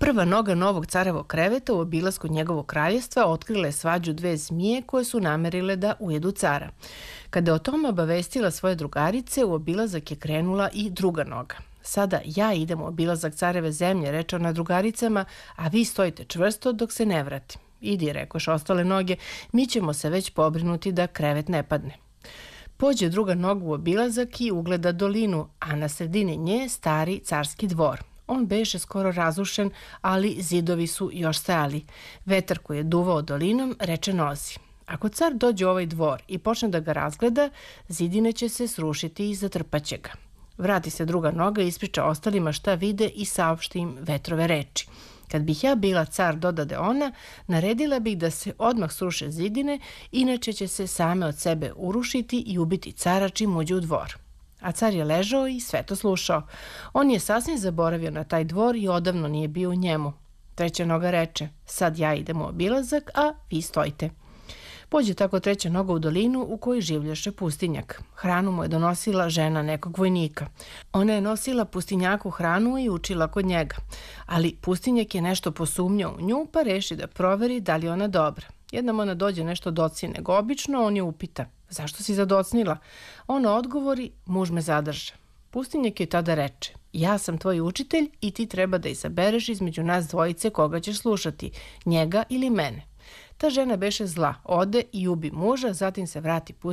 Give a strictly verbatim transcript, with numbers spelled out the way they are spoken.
Prva noga novog carovog kreveta u obilasku njegovog kraljevstva otkrile svađu dve zmije koje su namerile da ujedu cara. Kada je o tome obavestila svoje drugarice, u obilazak je krenula i druga noga. Sada ja idem u obilazak careve zemlje, reče ona drugaricama, a vi stojite čvrsto dok se ne vratim. Idi, rekoš ostale noge, mi ćemo se već pobrinuti da krevet ne padne. Pođe druga noga u obilazak i ugleda dolinu, a na sredini nje stari carski dvor. On beše skoro razrušen, ali zidovi su još stajali. Vetar koji je duvao dolinom reče nozi: ako car dođe u ovaj dvor i počne da ga razgleda, zidine će se srušiti i zatrpaće ga. Vrati se druga noga i ispriča ostalima šta vide i saopšti im vetrove reči. Kad bih ja bila car, dodade ona, naredila bih da se odmah sruše zidine, inače će se same od sebe urušiti i ubiti cara čim uđe u dvor. A car je ležao i sve to slušao. On je sasvim zaboravio na taj dvor i odavno nije bio u njemu. Treća noga reče: sad ja idem u obilazak, a vi stojite. Pođe tako treća noga u dolinu u kojoj življaše pustinjak. Hranu mu je donosila žena nekog vojnika. Ona je nosila pustinjaku hranu i učila kod njega. Ali pustinjak je nešto posumnjao u nju, pa reši da proveri da li je ona dobra. Jednom ona dođe nešto docnije nego obično, on je upita: zašto si zadocnila? Ona odgovori: muž me zadrža. Pustinjak je tada reče: ja sam tvoj učitelj i ti treba da izabereš između nas dvojice koga ćeš slušati, njega ili mene. Ta žena beše zla, ode i ubi muža, zatim se vrati pustinjak